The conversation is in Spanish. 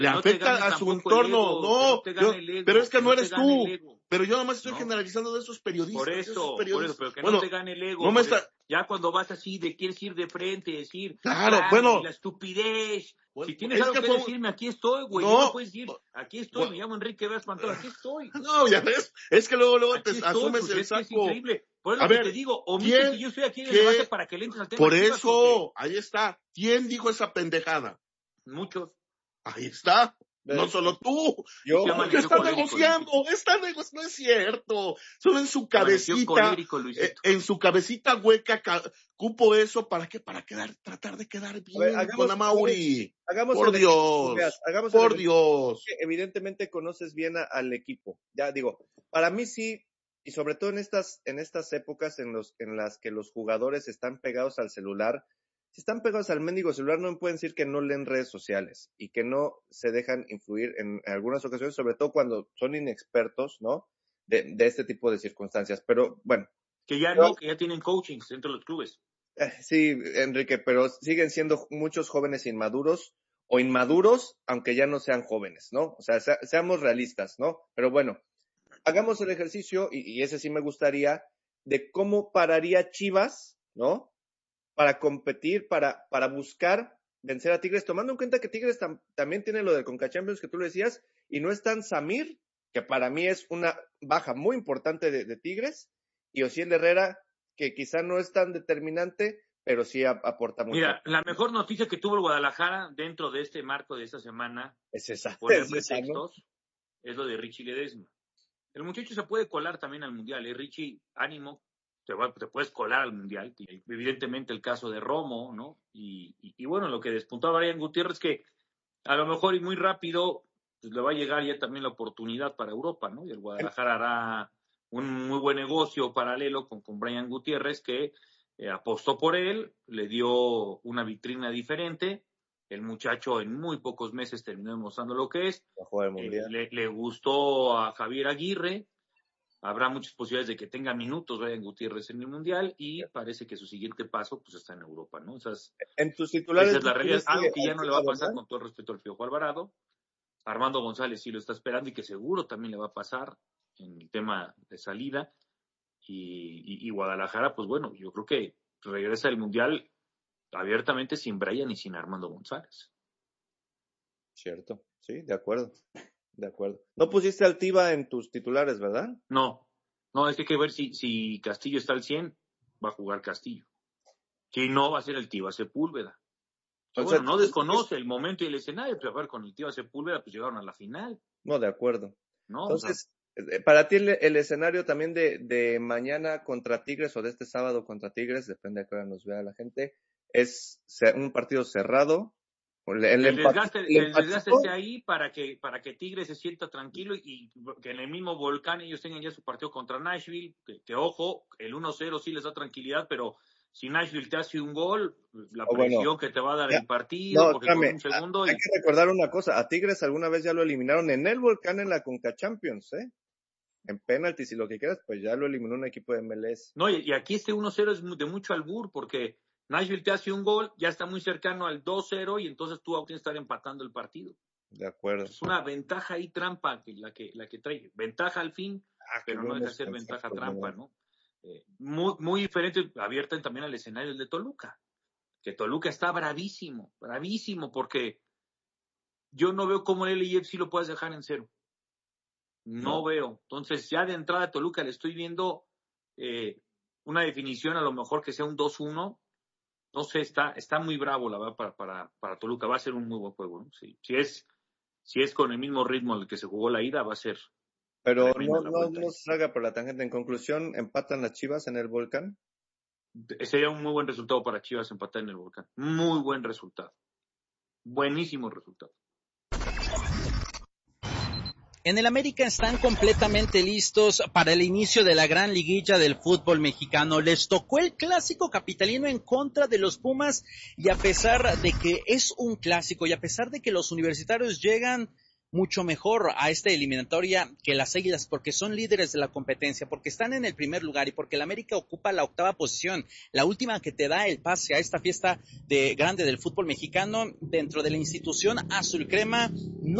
le afecta a su entorno. No, pero es que no eres tú. Pero yo nomás estoy generalizando de esos periodistas. Por eso, pero que bueno, no te gane el ego. No me está... Ya cuando vas así, quieres ir de frente, decir, claro, bueno. Y la estupidez. Bueno, si tienes algo que decirme, aquí estoy, güey. No me puedes decir, aquí estoy, me llamo Enrique Veas Pantoja, aquí estoy. No, ya ves, es que luego aquí te asumes el saco. Es increíble. Por eso te digo, omite que yo estoy aquí en el debate para que le entres al tema. Por eso, ahí está. ¿Quién dijo esa pendejada? Muchos. Ahí está. No solo tú. ¿Qué están negociando? No es cierto. Solo en su cabecita, en su cabecita hueca, cupo eso para tratar de quedar bien con Amaury. Por Dios. Por Dios. Evidentemente conoces bien al equipo. Ya digo, para mí sí, y sobre todo en estas épocas en las que los jugadores están pegados al celular. Si están pegados al mendigo celular, no me pueden decir que no leen redes sociales y que no se dejan influir en algunas ocasiones, sobre todo cuando son inexpertos, ¿no? De este tipo de circunstancias. Pero bueno. Que ya tienen coachings dentro de los clubes. Sí, Enrique, pero siguen siendo muchos jóvenes inmaduros o inmaduros, aunque ya no sean jóvenes, ¿no? O sea, seamos realistas, ¿no? Pero bueno, hagamos el ejercicio, y ese sí me gustaría, de cómo pararía Chivas, ¿no? Para competir, para buscar vencer a Tigres, tomando en cuenta que Tigres también tiene lo del Conca Champions que tú le decías, y no es tan Samir, que para mí es una baja muy importante de Tigres, y Osiel Herrera, que quizá no es tan determinante, pero sí aporta mucho. Mira, la mejor noticia que tuvo el Guadalajara dentro de este marco de esta semana, es esa, pretextos, ¿no? Es lo de Richie Ledesma. El muchacho se puede colar también al Mundial, Richie, ánimo. Te puedes colar al Mundial, evidentemente el caso de Romo, ¿no? Y bueno, lo que despuntaba Brian Gutiérrez, que a lo mejor y muy rápido pues le va a llegar ya también la oportunidad para Europa, ¿no? Y el Guadalajara hará un muy buen negocio paralelo con Brian Gutiérrez, que apostó por él, le dio una vitrina diferente, el muchacho en muy pocos meses terminó demostrando lo que es, le gustó a Javier Aguirre. Habrá muchas posibilidades de que tenga minutos Brian Gutiérrez en el Mundial y parece que su siguiente paso pues está en Europa, ¿no? En tus titulares, esa es la realidad, algo que ya no le va a pasar, con todo el respeto al Piojo Alvarado. Armando González sí lo está esperando y que seguro también le va a pasar en el tema de salida. Y Guadalajara, pues bueno, yo creo que regresa al Mundial abiertamente sin Brian y sin Armando González. Cierto, sí, de acuerdo. De acuerdo. No pusiste al Tiva en tus titulares, ¿verdad? No, es que hay que ver si Castillo está al 100, va a jugar Castillo. Si no, va a ser el Tiva Sepúlveda. Bueno, no desconoce el momento y el escenario, pero a ver, con el Tiva Sepúlveda pues llegaron a la final. No, de acuerdo. No, entonces, para ti el escenario también de mañana contra Tigres o de este sábado contra Tigres, depende de qué hora nos vea la gente, es un partido cerrado. El desgaste esté ahí para que Tigres se sienta tranquilo y que en el mismo volcán ellos tengan ya su partido contra Nashville, que ojo, el 1-0 sí les da tranquilidad, pero si Nashville te hace un gol, la presión que te va a dar el partido, porque con un segundo... Hay que recordar una cosa, a Tigres alguna vez ya lo eliminaron en el volcán en la Conca Champions, en penaltis y lo que quieras, pues ya lo eliminó un equipo de MLS. No, y aquí este 1-0 es de mucho albur, porque Nashville te hace un gol, ya está muy cercano al 2-0 y entonces tú tienes que estar empatando el partido. De acuerdo. Es una ventaja y trampa la que trae. Ventaja al fin, pero no deja de ser ventaja trampa, ¿no? Muy, muy diferente, abierta también al escenario de Toluca. Que Toluca está bravísimo, porque yo no veo cómo el LIF sí lo puedes dejar en 0. No veo. Entonces, ya de entrada Toluca le estoy viendo una definición, a lo mejor que sea un 2-1. No sé, está muy bravo, la verdad, para Toluca. Va a ser un muy buen juego, ¿no? Sí. Si es con el mismo ritmo al que se jugó la ida, va a ser. Pero no se salga por la tangente. En conclusión, ¿empatan las Chivas en el volcán? Sería un muy buen resultado para Chivas empatar en el volcán. Muy buen resultado. Buenísimo resultado. En el América están completamente listos para el inicio de la gran liguilla del fútbol mexicano. Les tocó el clásico capitalino en contra de los Pumas y a pesar de que es un clásico y a pesar de que los universitarios llegan mucho mejor a esta eliminatoria que las Águilas porque son líderes de la competencia, porque están en el primer lugar y porque el América ocupa la 8ª posición, la última que te da el pase a esta fiesta grande del fútbol mexicano dentro de la institución azul crema. No